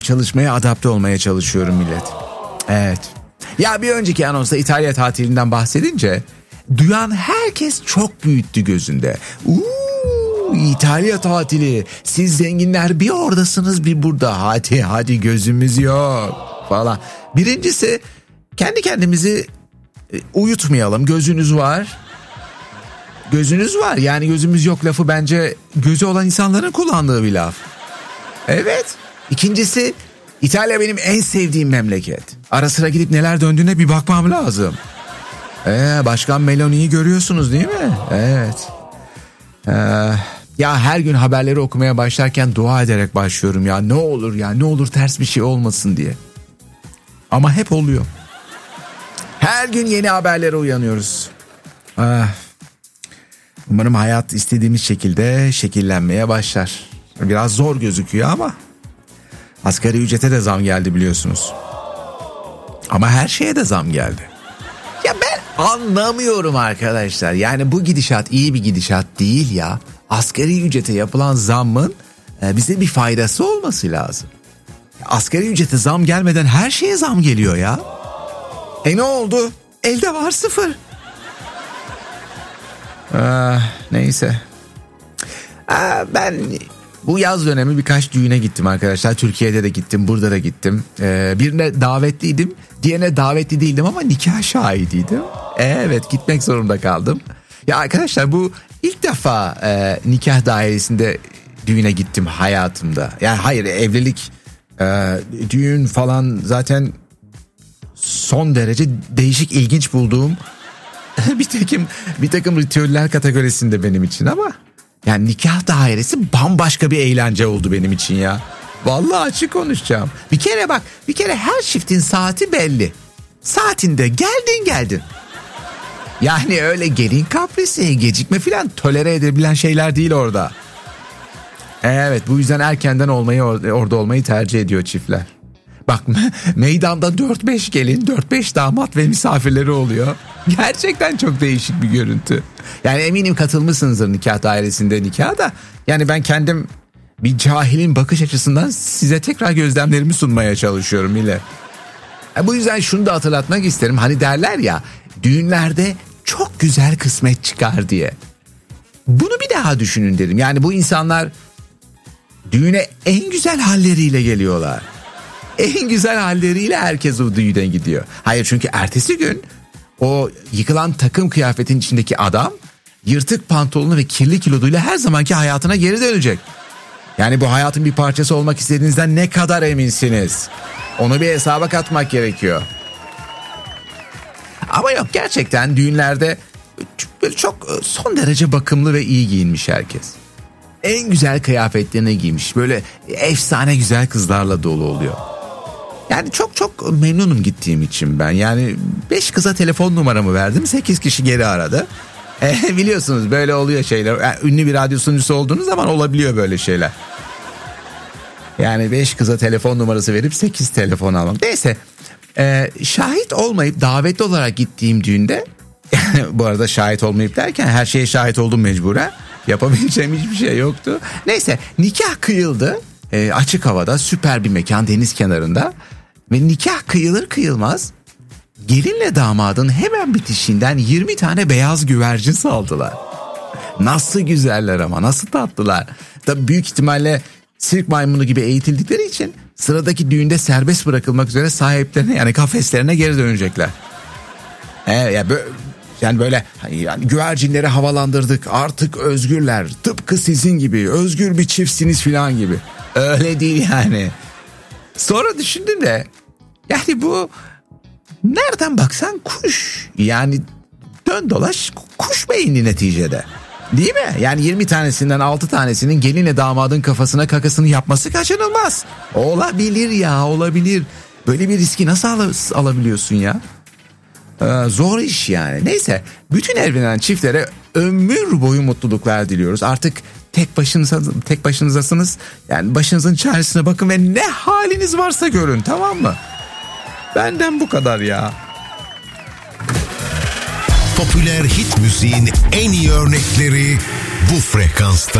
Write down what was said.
çalışmaya, adapte olmaya çalışıyorum millet. Evet. Ya bir önceki anonsta İtalya tatilinden bahsedince duyan herkes çok büyüttü gözünde. İtalya tatili. Siz zenginler bir oradasınız bir burada. Hadi gözümüz yok falan. Birincisi kendi kendimizi uyutmayalım. Gözünüz var. Gözünüz var. Yani gözümüz yok lafı bence gözü olan insanların kullandığı bir laf. Evet. İkincisi İtalya benim en sevdiğim memleket. Ara sıra gidip neler döndüğüne bir bakmam lazım. Başkan Meloni'yi görüyorsunuz değil mi? Evet. Ya her gün haberleri okumaya başlarken dua ederek başlıyorum ya. Ne olur ters bir şey olmasın diye. Ama hep oluyor. Her gün yeni haberlere uyanıyoruz. Umarım hayat istediğimiz şekilde şekillenmeye başlar. Biraz zor gözüküyor ama asgari ücrete de zam geldi biliyorsunuz. Ama her şeye de zam geldi. Ya ben anlamıyorum arkadaşlar. Yani bu gidişat iyi bir gidişat değil ya. Asgari ücrete yapılan zammın bize bir faydası olması lazım. Asgari ücrete zam gelmeden her şeye zam geliyor ya. Ne oldu? Elde var 0. Neyse. Ben bu yaz dönemi birkaç düğüne gittim arkadaşlar. Türkiye'de de gittim, burada da gittim. Birine davetliydim, diğerine davetli değildim ama nikah şahidiydim. Evet, gitmek zorunda kaldım. Ya arkadaşlar bu ilk defa nikah dairesinde düğüne gittim hayatımda. Yani hayır, evlilik, düğün falan zaten son derece değişik, ilginç bulduğum bir takım ritüeller kategorisinde benim için ama yani nikah dairesi bambaşka bir eğlence oldu benim için ya. Vallahi açık konuşacağım. Bir kere her çiftin saati belli. Saatinde geldin. Yani öyle gelin kaprisi, gecikme filan tolere edebilen şeyler değil orada. Evet, bu yüzden erkenden orada olmayı tercih ediyor çiftler. Bak meydanda 4-5 gelin, 4-5 damat ve misafirleri oluyor. Gerçekten çok değişik bir görüntü. Yani eminim katılmışsınızdır nikah dairesinde nikaha da. Yani ben kendim bir cahilin bakış açısından size tekrar gözlemlerimi sunmaya çalışıyorum bile. Bu yüzden şunu da hatırlatmak isterim. Hani derler ya, düğünlerde çok güzel kısmet çıkar diye. Bunu bir daha düşünün derim. Yani bu insanlar düğüne en güzel halleriyle geliyorlar. En güzel halleriyle herkes o düğüne gidiyor. Hayır, çünkü ertesi gün o yıkılan takım kıyafetin içindeki adam yırtık pantolonu ve kirli kiloduyla her zamanki hayatına geri dönecek. Yani bu hayatın bir parçası olmak istediğinizden ne kadar eminsiniz? Onu bir hesaba katmak gerekiyor. Ama yok, gerçekten düğünlerde çok son derece bakımlı ve iyi giyinmiş herkes. En güzel kıyafetlerini giymiş. Böyle efsane güzel kızlarla dolu oluyor. Yani çok memnunum gittiğim için ben. Yani 5 kıza telefon numaramı verdim. 8 kişi geri aradı. Biliyorsunuz böyle oluyor şeyler. Yani ünlü bir radyo sunucusu olduğunuz zaman olabiliyor böyle şeyler. Yani 5 kıza telefon numarası verip 8 telefon almam. Neyse. Şahit olmayıp davetli olarak gittiğim düğünde, bu arada şahit olmayıp derken her şeye şahit oldum mecburen. Yapabileceğim hiçbir şey yoktu. Neyse, nikah kıyıldı. Açık havada, süper bir mekan, deniz kenarında. Ve nikah kıyılır kıyılmaz gelinle damadın hemen bitişinden 20 tane beyaz güvercin saldılar. Nasıl güzeller ama, nasıl tatlılar. Tabii büyük ihtimalle sirk maymunu gibi eğitildikleri için sıradaki düğünde serbest bırakılmak üzere sahiplerine, yani kafeslerine geri dönecekler. Yani böyle yani güvercinleri havalandırdık, artık özgürler, tıpkı sizin gibi özgür bir çiftsiniz falan gibi. Öyle değil yani. Sonra düşündüm de yani bu nereden baksan kuş, yani dön dolaş kuş beyni neticede. Değil mi? Yani 20 tanesinden 6 tanesinin gelinle damadın kafasına kakasını yapması kaçınılmaz. Olabilir ya, olabilir. Böyle bir riski nasıl alabiliyorsun ya? Zor iş yani. Neyse, bütün evlenen çiftlere ömür boyu mutluluklar diliyoruz. Artık tek başınızasınız. Yani başınızın çaresine bakın ve ne haliniz varsa görün, tamam mı? Benden bu kadar ya. Popüler hit müziğin en iyi örnekleri bu frekansta.